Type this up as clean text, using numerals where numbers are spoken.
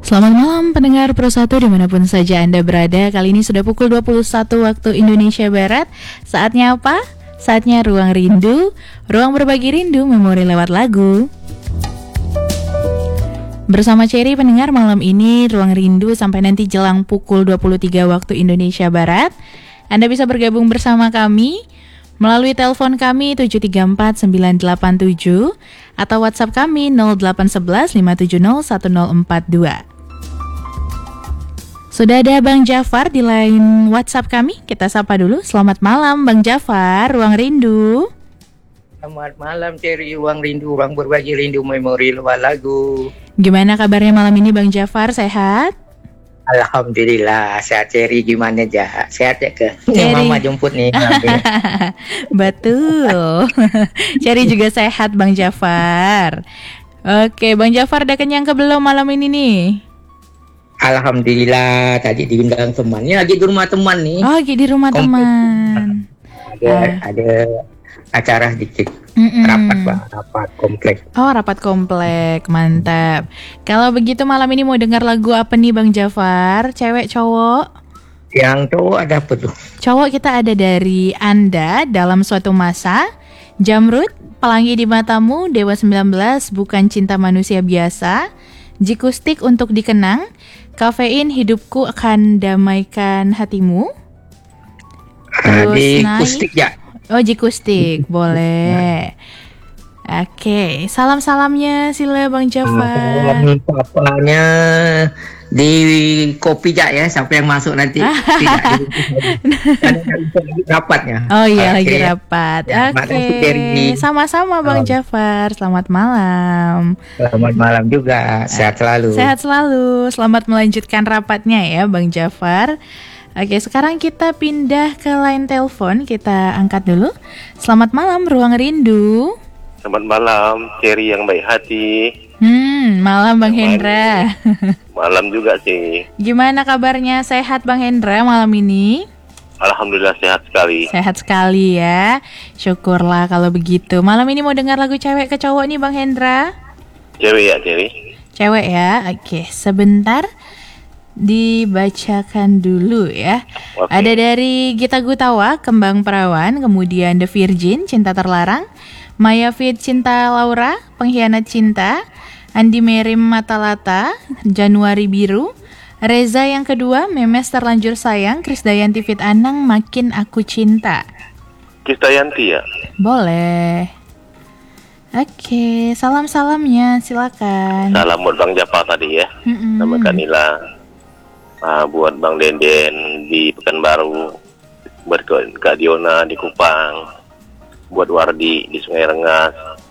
Selamat malam pendengar Pro 1 dimanapun saja Anda berada. Kali ini sudah pukul 21 waktu Indonesia Barat. Saatnya apa? Saatnya Ruang Rindu. Ruang berbagi rindu, memori lewat lagu. Bersama Cherry pendengar malam ini Ruang Rindu sampai nanti jelang pukul 23 waktu Indonesia Barat. Anda bisa bergabung bersama kami melalui telepon kami 734-987 atau WhatsApp kami 0811-570-1042. Sudah ada Bang Jafar di line WhatsApp kami. Kita sapa dulu. Selamat malam Bang Jafar, Ruang Rindu. Selamat malam Cherry, Ruang Rindu, ruang berbagi rindu, memori lewat lagu. Gimana kabarnya malam ini Bang Jafar, sehat? Alhamdulillah, sehat Cherry, gimana aja? Sehat ya ke? Cherry. Mama jemput nih. Betul. Cherry juga sehat Bang Jafar. Oke, Bang Jafar udah kenyang ke belum malam ini nih? Alhamdulillah, tadi diundang temannya lagi di rumah teman nih. Oh, lagi di rumah teman. Ada acara sedikit. Rapat komplek. Oh, rapat komplek, mantap. Kalau begitu malam ini mau dengar lagu apa nih Bang Jafar? Cewek, cowok? Yang cowok ada apa tuh? Cowok kita ada dari Anda dalam suatu masa, Jamrud, Pelangi di Matamu, Dewa 19, Bukan Cinta Manusia Biasa, Jikustik untuk dikenang, Kafein hidupku akan damaikan hatimu. Terus Jikustik ya. Oh, Jikustik, boleh. Oke, salam-salamnya sila Bang Jafar. Papanya di kopi ya, siapa yang masuk nanti tidak rapatnya. Oh iya, lagi rapat. Ya, Oke, sama-sama Bang Jafar. Selamat malam. Selamat malam juga. Sehat selalu. Sehat selalu. Selamat melanjutkan rapatnya ya Bang Jafar. Oke, sekarang kita pindah ke line telepon. Kita angkat dulu. Selamat malam Ruang Rindu. Selamat malam, Cherry yang baik hati. Malam Bang Hendra. Malam juga sih. Gimana kabarnya? Sehat Bang Hendra malam ini? Alhamdulillah sehat sekali. Sehat sekali ya. Syukurlah kalau begitu. Malam ini mau dengar lagu cewek ke cowok nih Bang Hendra? Cewek ya, Cherry? Cewek ya. Oke, sebentar dibacakan dulu ya. Oke. Ada dari Gita Gutawa, Kembang Perawan, kemudian The Virgin, Cinta Terlarang, Maya Fit, Cinta Laura, Pengkhianat Cinta, Andi Merim, Matalata, Januari Biru, Reza yang kedua, Memes Terlanjur Sayang, Krisdayanti Fit Anang, Makin Aku Cinta. Krisdayanti ya? Boleh. Oke, salam-salamnya silakan. Salam buat Bang Jafar tadi ya. Sama Kanila. Buat Bang Denden di Pekanbaru, buat Kak Diona di Kupang, buat Wardi di Sungai Rengas,